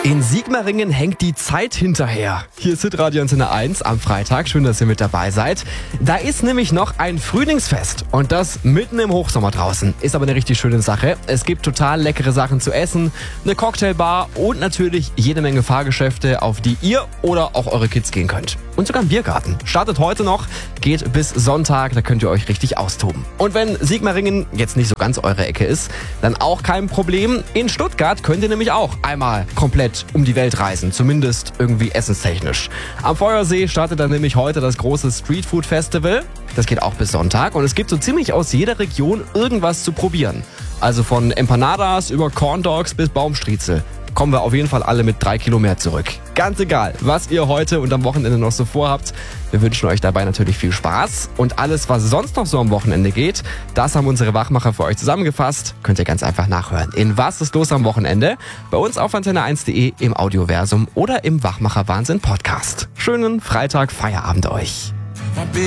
In Sigmaringen hängt die Zeit hinterher. Hier ist Hitradio Antenne 1 am Freitag. Schön, dass ihr mit dabei seid. Da ist nämlich noch ein Frühlingsfest und das mitten im Hochsommer draußen. Ist aber eine richtig schöne Sache. Es gibt total leckere Sachen zu essen, eine Cocktailbar und natürlich jede Menge Fahrgeschäfte, auf die ihr oder auch eure Kids gehen könnt. Und sogar ein Biergarten. Startet heute noch, geht bis Sonntag, da könnt ihr euch richtig austoben. Und wenn Sigmaringen jetzt nicht so ganz eure Ecke ist, dann auch kein Problem. In Stuttgart könnt ihr nämlich auch einmal komplett um die Welt reisen, zumindest irgendwie essenstechnisch. Am Feuersee startet dann nämlich heute das große Streetfood Festival. Das geht auch bis Sonntag und es gibt so ziemlich aus jeder Region irgendwas zu probieren. Also von Empanadas über Corn Dogs bis Baumstriezel. Kommen wir auf jeden Fall alle mit 3 Kilo mehr zurück. Ganz egal, was ihr heute und am Wochenende noch so vorhabt. Wir wünschen euch dabei natürlich viel Spaß. Und alles, was sonst noch so am Wochenende geht, das haben unsere Wachmacher für euch zusammengefasst. Könnt ihr ganz einfach nachhören. In Was ist los am Wochenende? Bei uns auf antenne1.de, im Audioversum oder im Wachmacher Wahnsinn Podcast. Schönen Freitag, Feierabend euch.